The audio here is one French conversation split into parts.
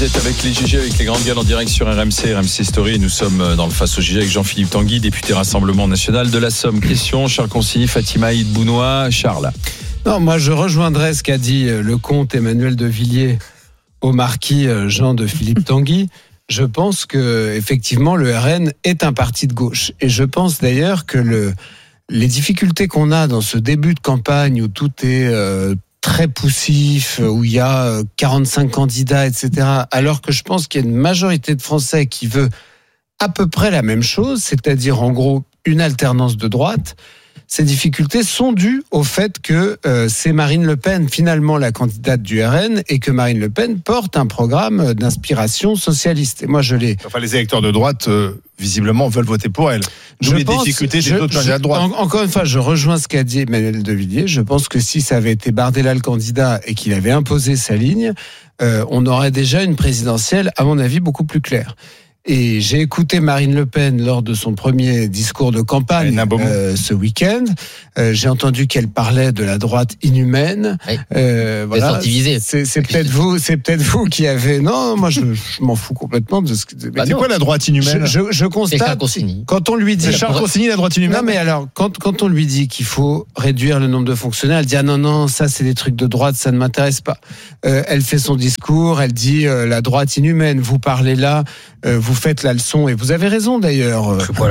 Vous êtes avec les GG, avec les grandes gueules en direct sur RMC Story. Nous sommes dans le Face au GG avec Jean-Philippe Tanguy, député Rassemblement National de la Somme. Question, Charles Consigny, Fatima Hidbounoua. Charles. Non, moi je rejoindrai ce qu'a dit le comte Emmanuel de Villiers au marquis Jean de Philippe Tanguy. Je pense que effectivement le RN est un parti de gauche. Et je pense d'ailleurs que les difficultés qu'on a dans ce début de campagne où tout est très poussif, où il y a 45 candidats, etc., alors que je pense qu'il y a une majorité de Français qui veut à peu près la même chose, c'est-à-dire en gros une alternance de droite. Ces difficultés sont dues au fait que c'est Marine Le Pen finalement la candidate du RN et que Marine Le Pen porte un programme d'inspiration socialiste. Et moi je l'ai. Enfin, les électeurs de droite visiblement veulent voter pour elle. D'où les difficultés des autres candidats de droite. Encore une fois, je rejoins ce qu'a dit Emmanuel de Villiers. Je pense que si ça avait été Bardella le candidat et qu'il avait imposé sa ligne, on aurait déjà une présidentielle, à mon avis, beaucoup plus claire. Et j'ai écouté Marine Le Pen lors de son premier discours de campagne ce week-end. J'ai entendu qu'elle parlait de la droite inhumaine. Oui. Voilà. C'est peut-être vous qui avez. Non, moi je m'en fous complètement de ce que. Mais c'est quoi la droite inhumaine ? Je constate. Quand on lui dit. C'est Charles Consigny la droite inhumaine. Non mais alors quand on lui dit qu'il faut réduire le nombre de fonctionnaires, elle dit ah non ça c'est des trucs de droite, ça ne m'intéresse pas. Elle fait son discours, elle dit la droite inhumaine. Vous parlez là. Vous faites la leçon, et vous avez raison d'ailleurs,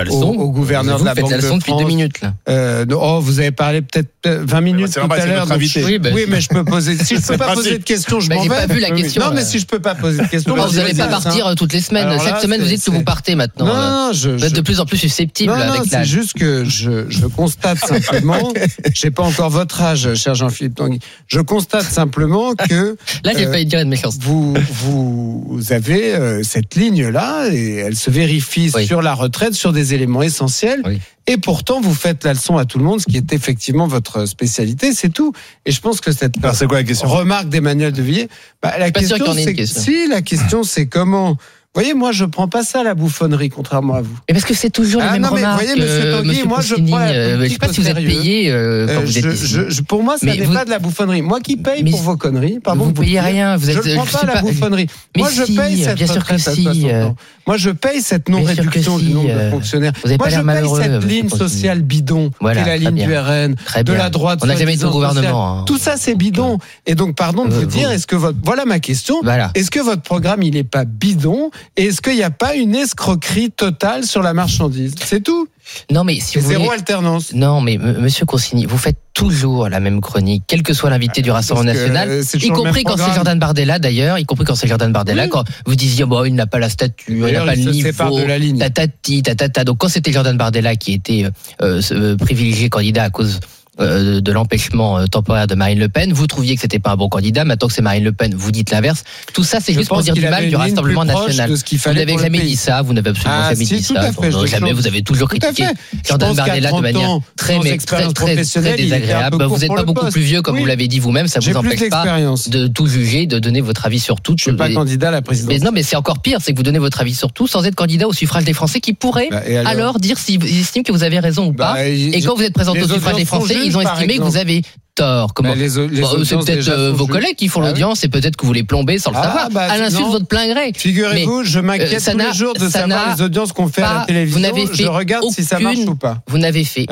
au gouverneur de la Banque de France. Vous faites la leçon depuis 2 minutes là. Vous avez parlé peut-être 20 minutes tout à l'heure. Oui, mais je peux poser. Si je peux pas poser de questions, je m'en vais. J'ai pas vu la question. Non, mais si je peux pas poser de questions, vous n'allez pas partir toutes les semaines. Alors chaque semaine, vous dites que vous partez maintenant. Non, vous êtes de plus en plus susceptible avec l'âge. C'est juste que je constate simplement. J'ai pas encore votre âge, cher Jean-Philippe Tanguy. Je constate simplement que là, j'ai failli dire une méchanceté. Vous avez cette ligne là. Et elle se vérifie sur la retraite, sur des éléments essentiels. Oui. Et pourtant, vous faites la leçon à tout le monde, ce qui est effectivement votre spécialité, c'est tout. Et je pense que cette c'est quoi la question ? Remarque d'Emmanuel de Villiers, la question, c'est comment. Vous voyez, moi, je prends pas ça à la bouffonnerie, contrairement à vous. Et parce que c'est toujours les mêmes remarques. Vous voyez, monsieur Tanguy, moi, je prends je sais pas si vous êtes payé quand vous êtes ici. Pour moi, ça n'est pas de la bouffonnerie. Moi qui paye pour vos conneries, pardon. Vous payez rien. Je ne prends pas la bouffonnerie. Moi, je paye cette retraite à 60 ans. Moi, je paye cette non-réduction du nombre de fonctionnaires. Moi, je paye cette ligne sociale bidon, qui est la ligne du RN, de la droite. On n'a jamais été au gouvernement. Tout ça, c'est bidon. Et donc, pardon de vous dire, voilà ma question. Est-ce que votre programme, il n'est pas bidon ? Et est-ce qu'il n'y a pas une escroquerie totale sur la marchandise ? C'est tout. Non, mais si vous voulez... Zéro alternance. Non, mais monsieur Consigny, vous faites toujours la même chronique, quel que soit l'invité du Rassemblement National, y compris quand c'est Jordan Bardella d'ailleurs, quand vous disiez il n'a pas la stature, il n'a pas le niveau, tatati. Donc quand c'était Jordan Bardella qui était privilégié candidat à cause de l'empêchement temporaire de Marine Le Pen, vous trouviez que c'était pas un bon candidat. Maintenant que c'est Marine Le Pen, vous dites l'inverse. Tout ça, c'est juste pour dire du mal du Rassemblement National. Vous n'avez jamais dit ça. Vous n'avez absolument jamais dit ça. Jamais. Vous avez toujours critiqué Jordan Bardella de manière très désagréable. Vous n'êtes pas beaucoup plus vieux, comme vous l'avez dit vous-même. Ça vous empêche pas de tout juger, de donner votre avis sur tout. Je suis pas candidat à la présidence. Mais c'est encore pire, c'est que vous donnez votre avis sur tout sans être candidat au suffrage des Français, qui pourraient alors dire s'ils estiment que vous avez raison ou pas. Et quand vous êtes présenté au suffrage des Français, ils ont estimé que vous avez tort. Comment c'est peut-être vos collègues qui font l'audience et peut-être que vous les plombez sans le savoir, à l'insu de votre plein gré. Figurez-vous, je m'inquiète tous les jours de savoir les audiences qu'on fait à la télévision. Je regarde si ça marche ou pas. Vous n'avez fait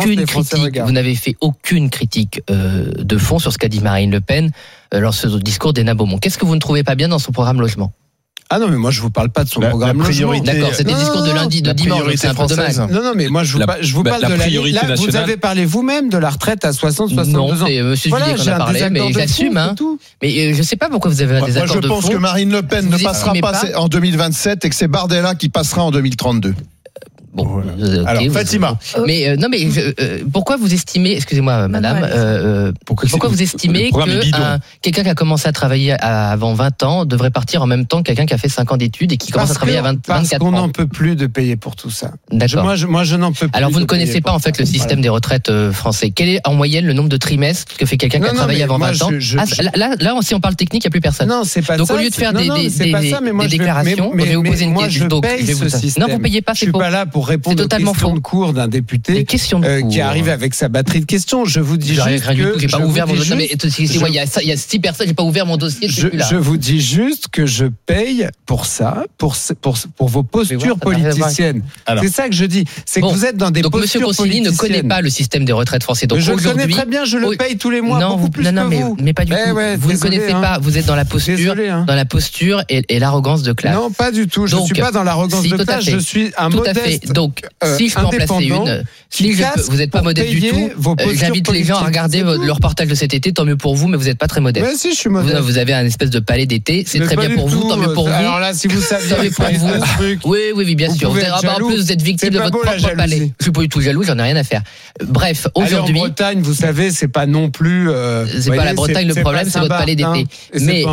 aucune critique de fond sur ce qu'a dit Marine Le Pen lors de ce discours d'Hénin Beaumont. Qu'est-ce que vous ne trouvez pas bien dans son programme logement ? Ah non, mais moi je vous parle pas de son programme logement. D'accord, c'est des discours de lundi, de dimanche, c'est un peu dommage. Non, mais moi je vous parle de la priorité nationale. Vous avez parlé vous-même de la retraite à 60-62 ans. Non, c'est monsieur Villiers qui en a parlé, mais j'assume. Mais je sais pas pourquoi vous avez un désaccord de fond. Moi je pense que Marine Le Pen ne passera pas en 2027 et que c'est Bardella qui passera en 2032. Bon, alors Fatima. Mais pourquoi vous estimez, excusez-moi madame, pourquoi vous estimez que quelqu'un qui a commencé à travailler avant 20 ans devrait partir en même temps que quelqu'un qui a fait 5 ans d'études et qui commence à travailler à 24 ans ? Parce qu'on n'en peut plus de payer pour tout ça. D'accord. Moi je n'en peux plus. Alors vous ne connaissez pas en fait le système des retraites français. Quel est en moyenne le nombre de trimestres que fait quelqu'un qui a travaillé avant 20 ans ? Là, si on parle technique, il n'y a plus personne. Non, c'est pas ça. Donc au lieu de faire des déclarations, je vais vous poser une question. Non, vous payez pas. Non, vous payez pas. Je suis pas là pour pour répondre aux questions de cours d'un député qui arrive avec sa batterie de questions. Je vous dis juste que j'ai pas ouvert mon dossier. Il y a 6 personnes, j'ai pas ouvert mon dossier. Je vous dis juste que je paye pour ça, pour vos postures politiciennes. C'est ça que je dis. C'est que vous êtes dans des postures politiciennes. Donc M. Consigny ne connaît pas le système des retraites français. Donc je le connais très bien, je le paye tous les mois, beaucoup plus que vous. Mais pas du tout. Vous ne connaissez pas, vous êtes dans la posture et l'arrogance de classe. Non, pas du tout. Je ne suis pas dans l'arrogance de classe, je suis un modeste. Donc, si je peux en placer une, vous n'êtes pas modeste du tout, j'invite les gens à regarder le reportage de cet été, tant mieux pour vous, mais vous n'êtes pas très modeste. Mais si, je suis modeste. Vous avez un espèce de palais d'été, c'est très bien pour vous, tant mieux pour vous. Alors là, si vous saviez pour vous. Oui, bien sûr. En plus, vous êtes victime de votre propre palais. Je suis pas du tout jaloux, j'en ai rien à faire. Bref, aujourd'hui. En Bretagne, vous savez, c'est pas non plus. C'est pas la Bretagne le problème, c'est votre palais d'été. Mais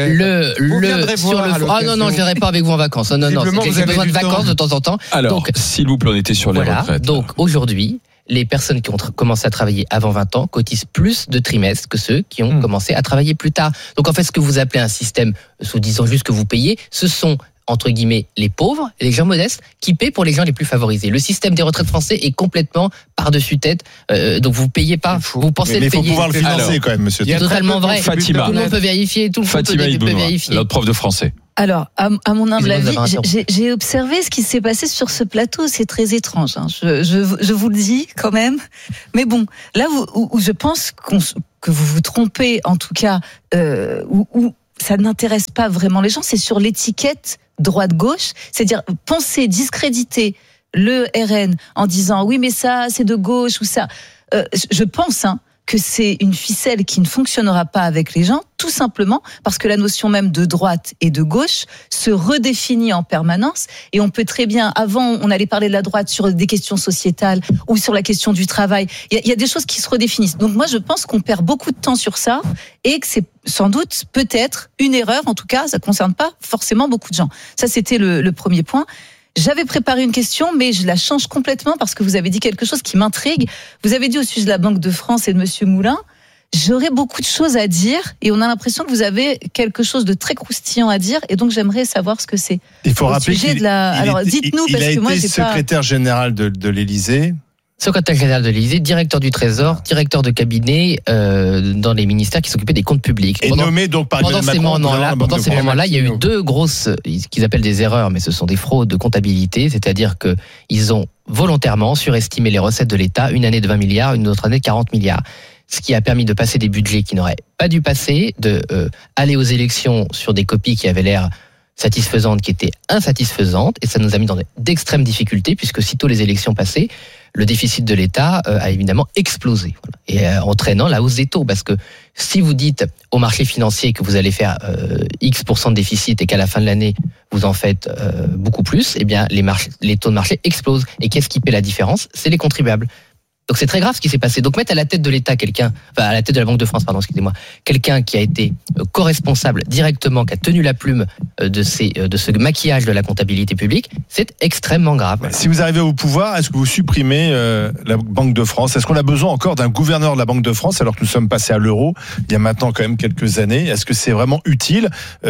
non, je n'irai pas avec vous en vacances. Non, j'ai besoin de vacances de temps en temps. Alors, s'il vous plaît, on était sur les retraites. Donc aujourd'hui, les personnes qui ont commencé à travailler avant 20 ans cotisent plus de trimestres que ceux qui ont commencé à travailler plus tard. Donc en fait, ce que vous appelez un système, soi-disant juste que vous payez, ce sont entre guillemets les pauvres, les gens modestes, qui paient pour les gens les plus favorisés. Le système des retraites français est complètement par-dessus tête, donc vous ne payez pas, vous pensez le payer. Mais il faut pouvoir le financer quand même, monsieur. C'est totalement vrai. Fatima. Tout le monde peut vérifier, tout le monde peut vérifier. Notre prof de français. Alors, à mon humble avis, j'ai observé ce qui s'est passé sur ce plateau. C'est très étrange. Je vous le dis quand même. Mais bon, là où je pense que vous vous trompez, en tout cas, où ça n'intéresse pas vraiment les gens, c'est sur l'étiquette droite-gauche. C'est-à-dire penser discréditer le RN en disant oui, mais ça, c'est de gauche ou ça. Je pense que c'est une ficelle qui ne fonctionnera pas avec les gens, tout simplement parce que la notion même de droite et de gauche se redéfinit en permanence. Et on peut très bien, avant, on allait parler de la droite sur des questions sociétales ou sur la question du travail. Il y a des choses qui se redéfinissent. Donc moi, je pense qu'on perd beaucoup de temps sur ça et que c'est sans doute, peut-être, une erreur. En tout cas, ça ne concerne pas forcément beaucoup de gens. Ça, c'était le premier point. J'avais préparé une question, mais je la change complètement parce que vous avez dit quelque chose qui m'intrigue. Vous avez dit au sujet de la Banque de France et de Monsieur Moulin, j'aurais beaucoup de choses à dire et on a l'impression que vous avez quelque chose de très croustillant à dire et donc j'aimerais savoir ce que c'est. Il faut rappeler Alors dites-nous parce que moi j'ai pas. Il a été secrétaire général de l'Élysée. Secrétaire général de l'Élysée, directeur du Trésor, directeur de cabinet dans les ministères qui s'occupaient des comptes publics. Et nommé donc par Emmanuel Macron. Pendant ces moments-là, il y a eu 2 grosses, qu'ils appellent des erreurs, mais ce sont des fraudes de comptabilité, c'est-à-dire que ils ont volontairement surestimé les recettes de l'État, une année de 20 milliards, une autre année de 40 milliards. Ce qui a permis de passer des budgets qui n'auraient pas dû passer, de aller aux élections sur des copies qui avaient l'air satisfaisantes, qui étaient insatisfaisantes, et ça nous a mis dans d'extrêmes difficultés, puisque sitôt les élections passées, le déficit de l'État a évidemment explosé, et entraînant la hausse des taux, parce que si vous dites au marché financier que vous allez faire X% de déficit et qu'à la fin de l'année vous en faites beaucoup plus, eh bien les taux de marché explosent. Et qu'est-ce qui paie la différence ? C'est les contribuables. Donc c'est très grave ce qui s'est passé. Donc mettre à la tête de l'État à la tête de la Banque de France, quelqu'un qui a été co-responsable directement, qui a tenu la plume de ce maquillage de la comptabilité publique, c'est extrêmement grave. Si vous arrivez au pouvoir, est-ce que vous supprimez la Banque de France ? Est-ce qu'on a besoin encore d'un gouverneur de la Banque de France alors que nous sommes passés à l'euro il y a maintenant quand même quelques années ? Est-ce que c'est vraiment utile ?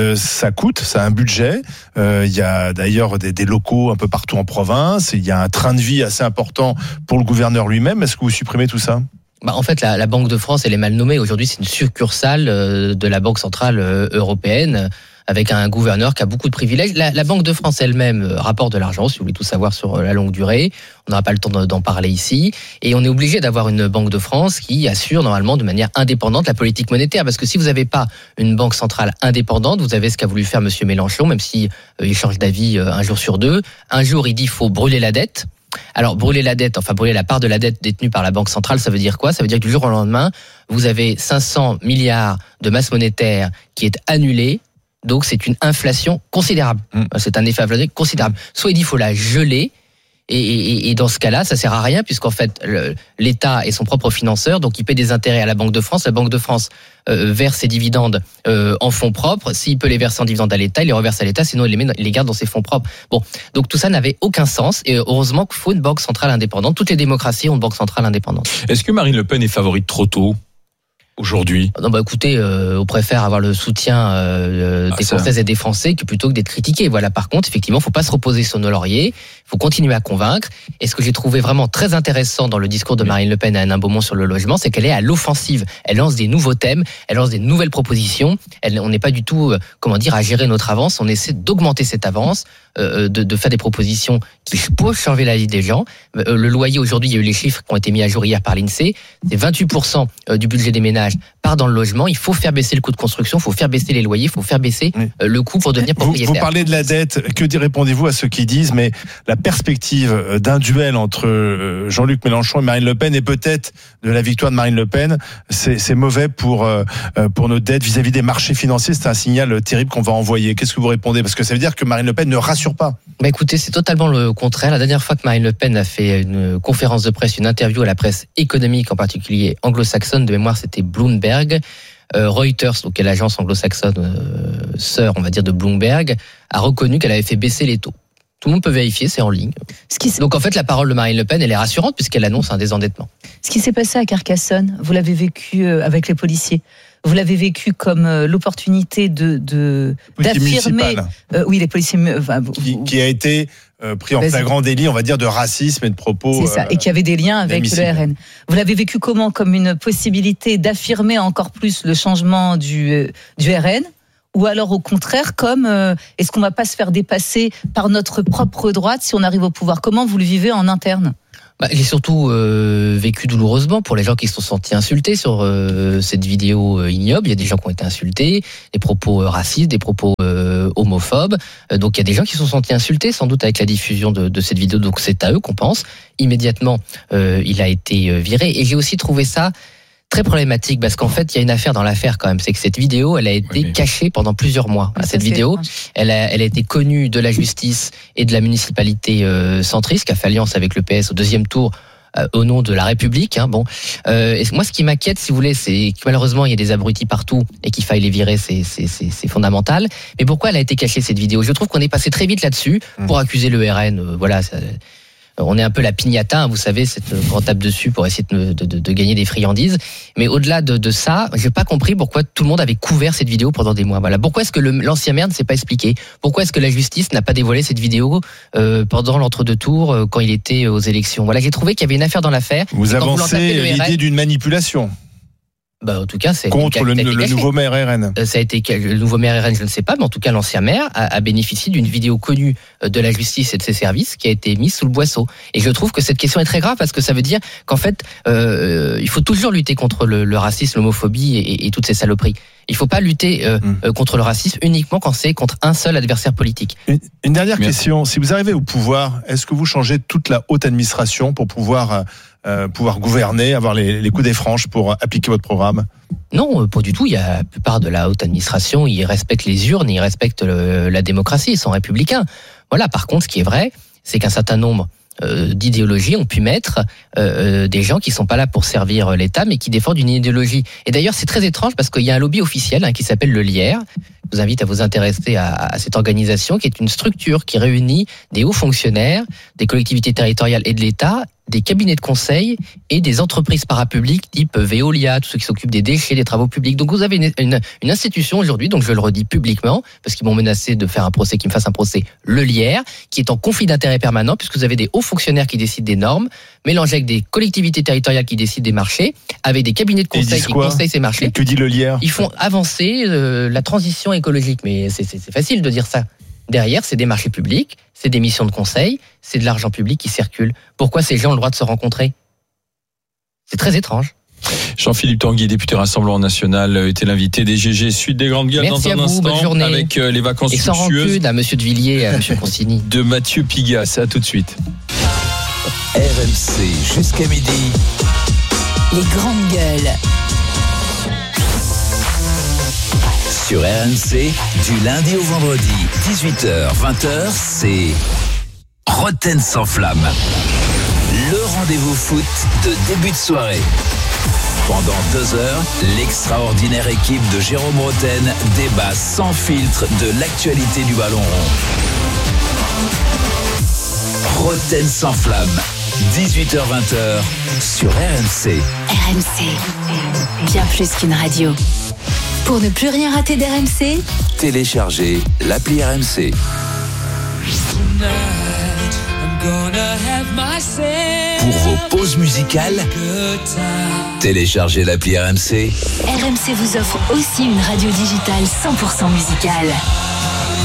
Ça coûte, ça a un budget. Il y a d'ailleurs des locaux un peu partout en province. Il y a un train de vie assez important pour le gouverneur lui-même. Est-ce que vous supprimez tout ça ? En fait, la Banque de France, elle est mal nommée. Aujourd'hui, c'est une succursale de la Banque Centrale Européenne, avec un gouverneur qui a beaucoup de privilèges. La Banque de France elle-même rapporte de l'argent, si vous voulez tout savoir sur la longue durée. On n'aura pas le temps d'en parler ici. Et on est obligé d'avoir une Banque de France qui assure normalement de manière indépendante la politique monétaire. Parce que si vous n'avez pas une banque centrale indépendante, vous avez ce qu'a voulu faire M. Mélenchon, même si il change d'avis un jour sur deux. Un jour, il dit qu'il faut brûler la dette. Alors, brûler la dette, enfin brûler la part de la dette détenue par la Banque centrale, ça veut dire quoi ? Ça veut dire que du jour au lendemain, vous avez 500 milliards de masse monétaire qui est annulée. Donc, c'est une inflation considérable. C'est un effet inflationniste considérable. Soit il dit qu'il faut la geler, et dans ce cas-là, ça sert à rien, puisqu'en fait, l'État est son propre financeur, donc il paie des intérêts à la Banque de France. La Banque de France verse ses dividendes en fonds propres. S'il peut les verser en dividendes à l'État, il les reverse à l'État, sinon il les garde dans ses fonds propres. Bon, donc tout ça n'avait aucun sens, et heureusement qu'il faut une banque centrale indépendante. Toutes les démocraties ont une banque centrale indépendante. Est-ce que Marine Le Pen est favorite trop tôt ? Aujourd'hui. Non, écoutez, on préfère avoir le soutien des Françaises et des Français plutôt que d'être critiqués. Voilà. Par contre, effectivement, faut pas se reposer sur nos lauriers. faut continuer à convaincre. Et ce que j'ai trouvé vraiment très intéressant dans le discours de Marine Le Pen à Hénin Beaumont sur le logement, c'est qu'elle est à l'offensive. Elle lance des nouveaux thèmes, elle lance des nouvelles propositions. On n'est pas du tout, à gérer notre avance. On essaie d'augmenter cette avance, de faire des propositions qui peuvent changer la vie des gens. Le loyer, aujourd'hui, il y a eu les chiffres qui ont été mis à jour hier par l'INSEE. C'est 28% du budget des ménages part dans le logement. Il faut faire baisser le coût de construction, il faut faire baisser les loyers, il faut faire baisser le coût pour devenir propriétaire. Vous parlez de la dette. Que répondez-vous à ceux qui disent, mais la perspective d'un duel entre Jean-Luc Mélenchon et Marine Le Pen et peut-être de la victoire de Marine Le Pen, c'est mauvais pour notre dette vis-à-vis des marchés financiers. C'est un signal terrible qu'on va envoyer. Qu'est-ce que vous répondez? Parce que ça veut dire que Marine Le Pen ne rassure pas. Écoutez, c'est totalement le contraire. La dernière fois que Marine Le Pen a fait une conférence de presse, une interview à la presse économique, en particulier anglo-saxonne, de mémoire c'était Bloomberg, Reuters, donc qui est l'agence anglo-saxonne sœur, on va dire, de Bloomberg, a reconnu qu'elle avait fait baisser les taux. Tout le monde peut vérifier, c'est en ligne. Donc en fait, la parole de Marine Le Pen, elle est rassurante puisqu'elle annonce un désendettement. Ce qui s'est passé à Carcassonne, vous l'avez vécu avec les policiers. Vous l'avez vécu comme l'opportunité d'affirmer, les policiers, qui a été pris en flagrant délit, on va dire, de racisme et de propos. C'est ça, et qui avait des liens avec le RN. Vous l'avez vécu comment? Comme une possibilité d'affirmer encore plus le changement du RN? Ou alors au contraire, comme est-ce qu'on ne va pas se faire dépasser par notre propre droite si on arrive au pouvoir? Comment vous le vivez en interne? J'ai surtout vécu douloureusement pour les gens qui se sont sentis insultés sur cette vidéo ignoble. Il y a des gens qui ont été insultés, des propos racistes, des propos homophobes. Donc il y a des gens qui se sont sentis insultés, sans doute avec la diffusion de cette vidéo. Donc c'est à eux qu'on pense. Immédiatement, il a été viré. Et j'ai aussi trouvé ça très problématique parce qu'en fait il y a une affaire dans l'affaire quand même, c'est que cette vidéo elle a été cachée pendant plusieurs mois. Cette vidéo elle a été connue de la justice et de la municipalité centriste qui a fait alliance avec le PS au deuxième tour au nom de la République. Et moi ce qui m'inquiète, si vous voulez, c'est que malheureusement il y a des abrutis partout et qu'il faille les virer, c'est fondamental. Mais pourquoi elle a été cachée cette vidéo? Je trouve qu'on est passé très vite là-dessus pour accuser le RN. On est un peu la pignata, vous savez, on tape dessus pour essayer de gagner des friandises. Mais au-delà de ça, j'ai pas compris pourquoi tout le monde avait couvert cette vidéo pendant des mois. Voilà. Pourquoi est-ce que l'ancien maire ne s'est pas expliqué? Pourquoi est-ce que la justice n'a pas dévoilé cette vidéo pendant l'entre-deux tours quand il était aux élections? Voilà, j'ai trouvé qu'il y avait une affaire dans l'affaire. Vous avancez l'idée d'une manipulation? En tout cas, c'est contre le nouveau maire RN. Ça a été le nouveau maire RN, je ne sais pas, mais en tout cas l'ancien maire a bénéficié d'une vidéo connue de la justice et de ses services qui a été mise sous le boisseau. Et je trouve que cette question est très grave parce que ça veut dire qu'en fait, il faut toujours lutter contre le racisme, l'homophobie et toutes ces saloperies. Il ne faut pas lutter contre le racisme uniquement quand c'est contre un seul adversaire politique. Une dernière question. Si vous arrivez au pouvoir, est-ce que vous changez toute la haute administration pour pouvoir gouverner, avoir les coups des franches pour appliquer votre programme? Non, pas du tout. Il y a la plupart de la haute administration, ils respectent les urnes, ils respectent la démocratie, ils sont républicains. Voilà. Par contre, ce qui est vrai, c'est qu'un certain nombre d'idéologies ont pu mettre des gens qui sont pas là pour servir l'État, mais qui défendent une idéologie. Et d'ailleurs, c'est très étrange parce qu'il y a un lobby officiel qui s'appelle le Lierre. Je vous invite à vous intéresser à cette organisation qui est une structure qui réunit des hauts fonctionnaires, des collectivités territoriales et de l'État, des cabinets de conseil et des entreprises parapubliques type Veolia, tous ceux qui s'occupent des déchets, des travaux publics. Donc vous avez une institution aujourd'hui, donc je le redis publiquement, parce qu'ils m'ont menacé de faire un procès, qu'ils me fassent un procès, le Lierre, qui est en conflit d'intérêt permanent, puisque vous avez des hauts fonctionnaires qui décident des normes, mélangés avec des collectivités territoriales qui décident des marchés, avec des cabinets de conseil qui conseillent ces marchés. Que dit le Lierre? Ils font avancer la transition écologique, mais c'est facile de dire ça. Derrière, c'est des marchés publics, c'est des missions de conseil, c'est de l'argent public qui circule. Pourquoi ces gens ont le droit de se rencontrer? C'est très étrange. Jean-Philippe Tanguy, député Rassemblement National, était l'invité des GG Suite des Grandes Gueules. Merci dans un instant avec les vacances luxueuses. Et sans rancune à Monsieur de Villiers et à Monsieur Consigny. De Mathieu Pigas. À tout de suite. RMC jusqu'à midi. Les Grandes Gueules. Sur RMC, du lundi au vendredi, 18h-20h, c'est Roten sans flamme. Le rendez-vous foot de début de soirée. Pendant 2 heures, l'extraordinaire équipe de Jérôme Roten débat sans filtre de l'actualité du ballon rond. Roten sans flamme, 18h-20h, sur RMC. RMC, bien plus qu'une radio. Pour ne plus rien rater d'RMC, téléchargez l'appli RMC. Pour vos pauses musicales, téléchargez l'appli RMC. RMC vous offre aussi une radio digitale 100% musicale.